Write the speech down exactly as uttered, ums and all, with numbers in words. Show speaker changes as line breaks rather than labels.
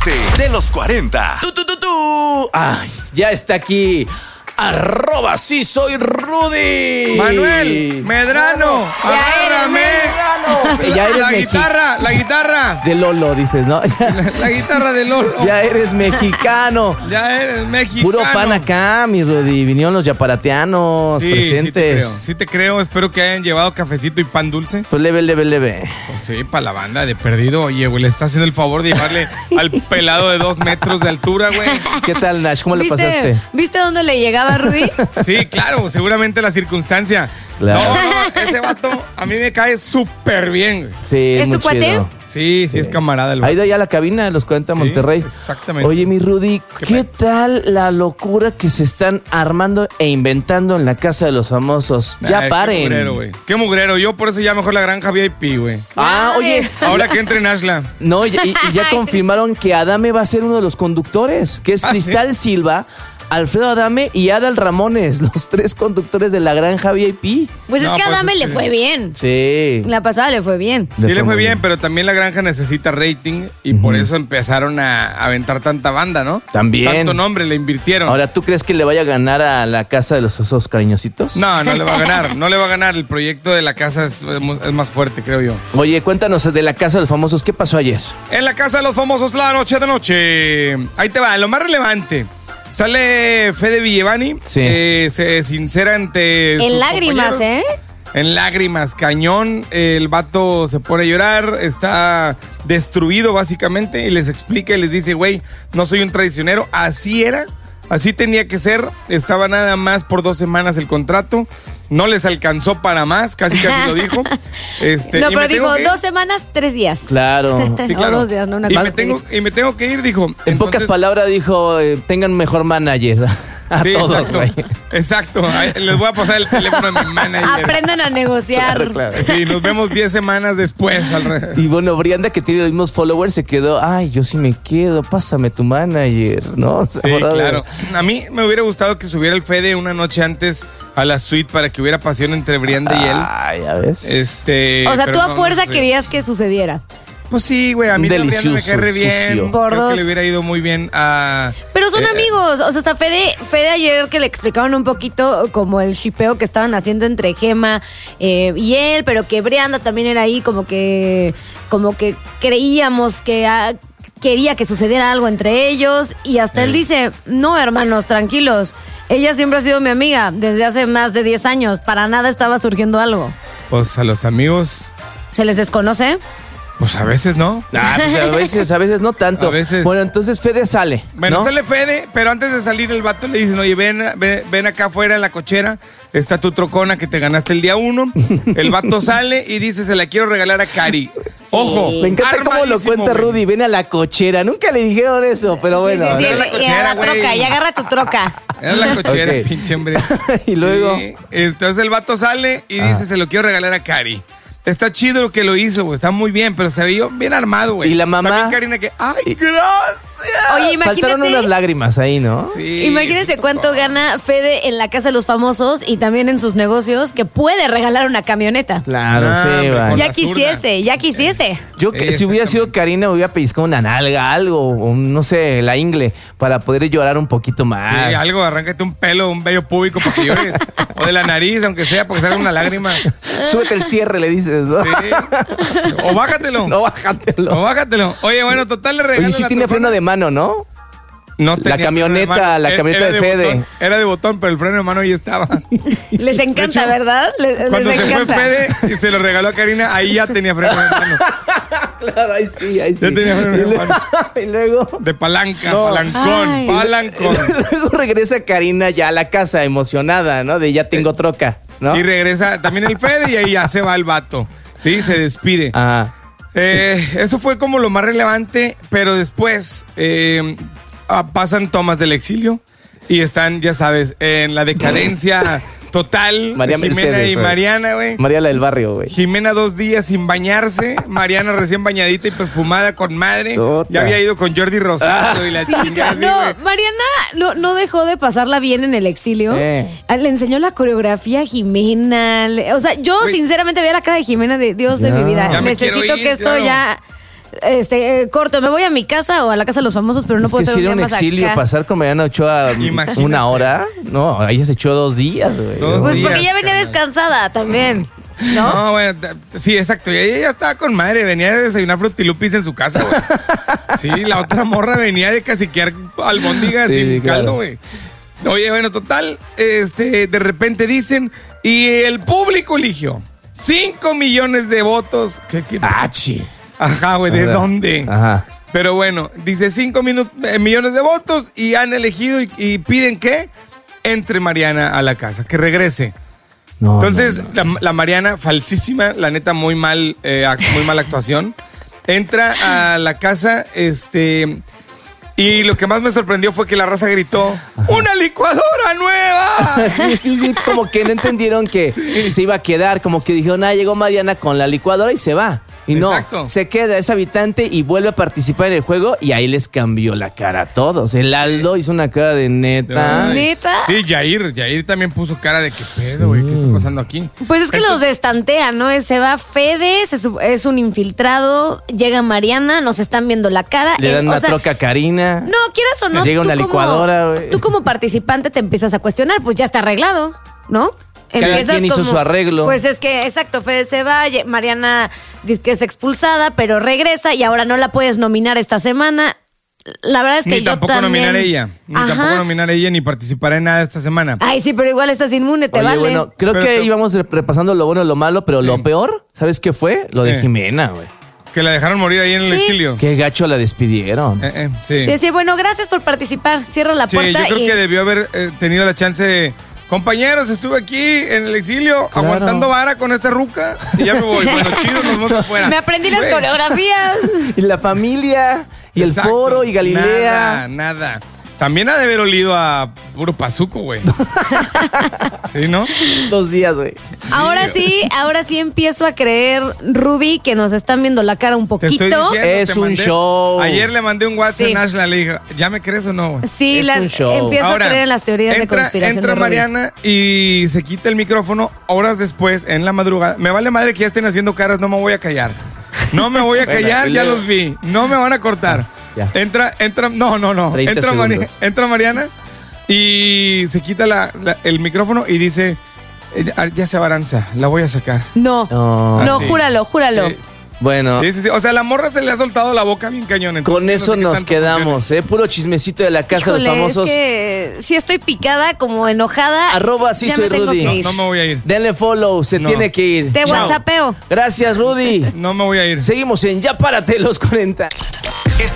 parte de los cuarenta.
¡Tú, tú, tú, tú! ¡Ay, ya está aquí! Arroba sí soy Rudy.
Manuel Medrano, agárrame.
Medrano. Ya eres
la
mexi-
guitarra, la guitarra.
De Lolo, dices, ¿no?
La, la guitarra de Lolo.
Ya eres mexicano.
Ya eres mexicano.
Puro fan acá, mi Rudy. Vinieron los yaparateanos
sí,
presentes.
Sí te creo, sí te creo. Espero que hayan llevado cafecito y pan dulce.
Pues leve, leve, leve.
Pues sí, para la banda de perdido. Oye, güey, le está haciendo el favor de llevarle al pelado de dos metros de altura, güey.
¿Qué tal, Nash? ¿Cómo le
¿Viste,
pasaste?
¿Viste dónde le llegaba Rudy?
Sí, claro, seguramente la circunstancia.
Claro.
No, no, ese vato a mí me cae súper bien, güey.
Sí,
¿Es
muy
tu cuate?
chido.
Sí, sí,
Sí.
es camarada el
Ha
vato.
ido allá a la cabina de los cuarenta
Sí,
Monterrey.
exactamente.
Oye, mi Rudy, ¿qué,
¿Qué
tal la locura que se están armando e inventando en la casa de los famosos? Ya
Ay,
paren.
Qué mugrero, güey. Qué mugrero. Yo por eso ya mejor la granja V I P, güey.
Ah,
Ay.
oye.
Ahora que entre Nashla.
No, y, y- y ya confirmaron que Adame va a ser uno de los conductores, que es
¿Ah,
Cristal Silva, Alfredo Adame y Adal Ramones, los tres conductores de la granja V I P.
Pues
No,
es que a
pues
Adame
es
le
que-
fue bien.
Sí.
La pasada le fue bien.
Sí le fue
muy
bien, pero también la granja necesita rating y por eso empezaron a aventar tanta banda, ¿no?
También.
Tanto nombre le invirtieron.
Ahora, ¿tú crees que le vaya a ganar a la casa de los osos cariñositos?
No, no le va a ganar, no le va a ganar. El proyecto de la casa es, es más fuerte, creo yo.
Oye, cuéntanos de la casa de los famosos, ¿qué pasó ayer?
En la casa de los famosos, la noche de noche. Ahí te va, lo más relevante. Sale Fede Villevani,
Sí.
eh, se sincera ante
En
sus
lágrimas,
compañeros.
¿eh?
En lágrimas, cañón. El vato se pone a llorar, está destruido básicamente y les explica y les dice, güey, no soy un traicionero, así era, así tenía que ser. Estaba nada más por dos semanas el contrato, no les alcanzó para más, casi casi lo dijo. Este,
No,
y
pero
me tengo
dijo
que ir.
dos semanas, tres días.
Claro.
Sí,
O
claro.
dos días, no una
y,
cosa
me
así.
tengo, y me tengo que ir, dijo.
En
Entonces-
pocas palabras dijo, eh, tengan mejor manager. A
Sí,
todos,
exacto.
güey.
Exacto. Ahí les voy a pasar el teléfono de mi manager.
Aprendan a negociar.
Claro, claro.
Sí, nos vemos diez semanas después. Al re-
Y bueno, Brianda, que tiene los mismos followers, se quedó, ay, yo sí me quedo, pásame tu manager, ¿no?
Sí,
Ahora,
claro. A mí me hubiera gustado que subiera el Fede una noche antes a la suite para que hubiera pasión entre Brianda y él.
Ay, ya ves.
Este,
O sea,
pero
tú a
no,
fuerza
no sé.
querías que sucediera.
Pues sí, güey, a mí la Brianda me
Delicioso,
cae re bien.
sucio.
Por
Creo
dos.
que le hubiera ido muy bien a...
Pero son
Eh,
amigos. O sea, hasta Fede, Fede ayer que le explicaron un poquito como el shipeo que estaban haciendo entre Gema eh, y él, pero que Brianda también era ahí como que, como que creíamos que ah, quería que sucediera algo entre ellos. Y hasta él dice, no, hermanos, tranquilos. Ella siempre ha sido mi amiga desde hace más de diez años. Para nada estaba surgiendo algo.
Pues a los amigos,
¿Se les desconoce?
pues a veces no.
Ah, pues a veces, a veces no tanto.
A veces.
Bueno, entonces Fede sale,
Bueno,
¿no?
sale Fede, pero antes de salir el vato le dicen, oye, ven, ven, ven acá afuera en la cochera, está tu trocona que te ganaste el día uno. El vato sale y dice, se la quiero regalar a Cari. Ojo,
Me encanta cómo lo
armadísimo,
cuenta
güey.
Rudy, ven a la cochera. Nunca le dijeron eso, pero bueno.
sí, sí, sí.
Era la
Y a
cochera,
la
güey.
troca, y agarra tu troca.
Era la cochera,
Ok.
pinche hombre.
Y luego.
Sí, entonces el vato sale y
Ah.
dice, se lo quiero regalar a Cari. Está chido lo que lo hizo, güey. Está muy bien, pero se veía bien armado, güey.
¿Y la mamá?
También Karina que, ¡ay, gracias!
Oye,
Faltaron unas
imagínate.
lágrimas ahí, ¿no?
Sí,
Imagínense
sí,
cuánto
tocó.
gana Fede en la casa de los famosos y también en sus negocios que puede regalar una camioneta.
Claro,
Ah,
sí,
hombre,
va.
con
Ya
la
quisiese, ya quisiese.
Yo que si hubiera sido Karina, hubiera pellizcado una nalga, algo, o no sé, la ingle, para poder llorar un poquito más.
Sí, algo, arráncate un pelo, un vello púbico para que llores. O de la nariz, aunque sea, porque salga una lágrima. Sí.
Súbete el cierre, le dices, ¿no?
O bájatelo.
No,
O
bájatelo.
bájatelo. Oye, bueno, total le regalo
Oye, sí
la
tiene
trocona.
freno de mano, ¿no?
No
La
tenía
camioneta,
freno de mano.
la
Era-
camioneta
era
de Fede.
botón, era de botón, pero el freno de mano ya estaba.
Les encanta,
De hecho,
¿verdad? Les,
Cuando
les
se
encanta.
fue Fede y se lo regaló a Karina, ahí ya tenía freno de mano.
Claro, ahí sí, ahí sí.
Ya tenía freno de
Y luego-
mano.
Y luego...
De palanca,
No.
palancón,
Ay.
palancón.
Y luego regresa Karina ya a la casa emocionada, ¿no? De ya tengo troca, ¿no?
Y regresa también el Fede y ahí ya se va el vato. Sí, se despide.
Ah,
Eh, eso fue como lo más relevante, pero después eh, ah, pasan tomas del exilio y están, ya sabes, en la decadencia total.
María
Jimena
Mercedes,
y
güey.
Mariana, güey.
María la del barrio, güey.
Jimena dos días sin bañarse, Mariana recién bañadita y perfumada con madre.
Tota.
Ya había ido con Jordi Rosado y la
Sí,
chingada. así,
no,
güey.
Mariana no, no dejó de pasarla bien en el exilio.
Eh.
Ah, Le enseñó la coreografía a Jimena. Le- O sea, yo
Güey.
sinceramente veía la cara de Jimena de Dios de
Ya.
mi vida.
Ya me
Necesito
quiero ir,
que esto
claro.
ya, este, eh, corto, me voy a mi casa o a la casa de los famosos, pero no
es
puedo
que
estar
si
un
era
día
un
más
exilio
acá.
pasar con Mariana Ochoa
Imagínate.
una hora. No, ella se echó dos días, güey.
Dos
Pues porque
días,
ya venía
carnal.
descansada también, ¿no?
No, bueno, t- sí, exacto. Y ella ya estaba con madre, venía de desayunar frutilupis en su casa, güey. Sí, la otra morra venía de caciquear albóndigas
Sí,
sin
claro.
caldo, güey. Oye, bueno, total, este, de repente dicen, y el público eligió cinco millones de votos. ¿Qué, qué?
Ah, chi.
Ajá, güey, ¿de
Ajá.
dónde?
Ajá.
Pero bueno, dice cinco millones de votos y han elegido y, y piden que entre Mariana a la casa, que regrese.
No,
Entonces,
no, no.
La, la Mariana, falsísima, la neta, muy mal, eh, act- muy mala actuación. Entra a la casa, este. Y lo que más me sorprendió fue que la raza gritó: ¡una licuadora nueva!
Sí, sí, sí, como que no entendieron que se iba a quedar, como que dijeron, ah, llegó Mariana con la licuadora y se va. Y no,
Exacto.
se queda, es habitante y vuelve a participar en el juego y ahí les cambió la cara a todos. El Aldo hizo una cara de neta.
Ay.
¿Neta?
Sí, Jair, Jair también puso cara de qué pedo, güey, ¿qué está pasando aquí?
Pues es que los
Entonces,
estantean, ¿no? Se va Fede, se sub- es un infiltrado, llega Mariana, nos están viendo la cara.
Le
eh,
dan
o
una
sea,
troca a Karina.
No, quieras o no.
Llega
tú
una
como-
licuadora, güey.
Tú como participante te empiezas a cuestionar, pues ya está arreglado, ¿no?
Cada quien hizo su arreglo.
Pues es que, exacto, Fede se va, ye- Mariana dice que es expulsada, pero regresa y ahora no la puedes nominar esta semana. La verdad es que
Ni
yo
tampoco
también...
nominar a ella, ni
Ajá.
tampoco nominar a ella, ni participar en nada esta semana.
Ay, sí, pero igual estás inmune, te
Oye,
vale.
bueno, creo
Pero
que
tú-
íbamos re- repasando lo bueno y lo malo, pero lo peor, ¿sabes qué fue? Lo de
Eh.
Jimena, güey.
Que la dejaron morir ahí en el
Sí.
exilio.
Qué gacho la despidieron.
Eh, eh, sí.
Sí, sí, bueno, gracias por participar. Cierra la
Sí, yo
puerta
creo
y...
que debió haber eh, tenido la chance de. Compañeros, estuve aquí en el exilio
Claro.
aguantando vara con esta ruca y ya me voy. Bueno, chido, nos vamos afuera.
Me aprendí las
Güey,
coreografías.
Y la familia, y el
exacto,
foro, y Galilea.
Nada, nada. También ha de haber olido a puro pazuco, güey. ¿Sí, no?
Dos días, güey.
Ahora sí, ahora sí empiezo a creer, Rudy, que nos están viendo la cara un
Te estoy
poquito.
diciendo,
Es
te
un
mandé-
show.
Ayer le mandé un WhatsApp
Sí.
a Nashla, le dije, ¿ya me crees o no, güey?
Sí,
Es
la-
un show.
empiezo
Ahora,
a creer en las teorías
entra,
de conspiración
Entra
de Rudy.
Mariana y se quita el micrófono horas después, en la madrugada. Me vale madre que ya estén haciendo caras, no me voy a callar. No me voy a
Bueno,
callar,
y
ya
luego-
los vi. No me van a cortar.
Ya.
Entra, entra, no, no, no.
treinta
Entra, Mari-
segundos.
entra Mariana y se quita la- la- el micrófono y dice, "Eh, ya, ya se va Aranza, la voy a sacar.
No,
No.
no,
Ah, sí.
júralo, júralo.
Sí.
Bueno,
Sí, sí, sí. O sea, la morra se le ha soltado la boca bien cañón. entonces
con
no
eso
sé qué
nos
tanto
quedamos, ¿eh? Puro chismecito de la casa de
Híjole,
los famosos.
es que sí estoy picada, como enojada.
Arroba sí
Ya
soy
me tengo
Rudy.
que
funcione.
ir.
No, no me voy a ir.
Denle follow, se
No.
tiene que ir.
Te
Chao.
whatsappeo.
Gracias, Rudy.
No me voy a ir.
Seguimos en Ya Párate los cuarenta.